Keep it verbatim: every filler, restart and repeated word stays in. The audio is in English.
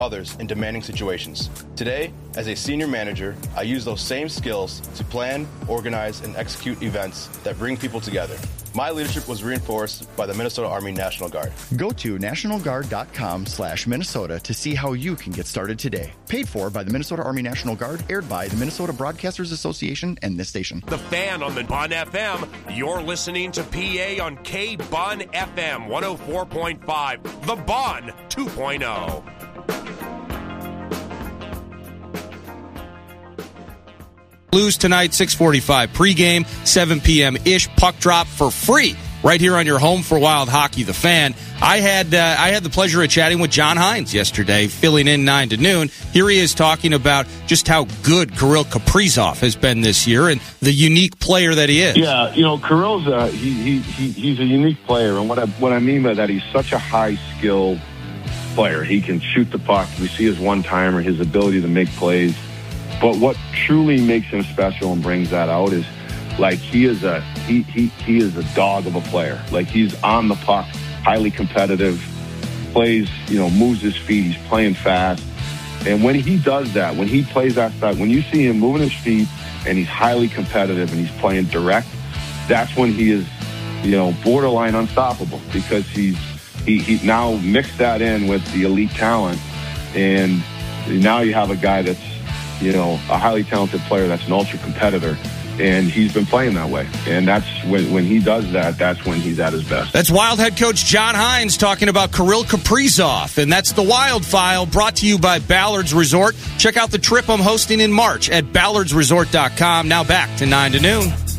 others in demanding situations. Today, as a senior manager, I use those same skills to plan, organize, and execute events that bring people together. My leadership was reinforced by the Minnesota Army National Guard. Go to nationalguard.com slash Minnesota to see how you can get started today. Paid for by the Minnesota Army National Guard, aired by the Minnesota Broadcasters Association and this station. The Fan on the Bun F M. You're listening to P A on K-Bun F M one oh four point five. The Bun two point oh. Blues tonight, six forty-five pregame, seven p.m.-ish, puck drop for free right here on your home for Wild Hockey, The Fan. I had uh, I had the pleasure of chatting with John Hines yesterday, filling in nine to noon. Here he is talking about just how good Kirill Kaprizov has been this year and the unique player that he is. Yeah, you know, Kirill's a, he, he, he, he's a unique player, and what I, what I mean by that, he's such a high-skill player. He can shoot the puck. We see his one-timer, his ability to make plays. But what truly makes him special and brings that out is, like, he is a he he he is a dog of a player. Like, he's on the puck, highly competitive, plays, you know, moves his feet. He's playing fast, and when he does that, when he plays that stuff, when you see him moving his feet and he's highly competitive and he's playing direct, that's when he is, you know, borderline unstoppable, because he's he he now mix that in with the elite talent, and now you have a guy that's, you know, a highly talented player that's an ultra competitor, and he's been playing that way. And that's when when he does that, that's when he's at his best. That's Wild head coach John Hines talking about Kirill Kaprizov, and that's the Wild File, brought to you by Ballards Resort. Check out the trip I'm hosting in March at ballards resort dot com. Now back to nine to noon.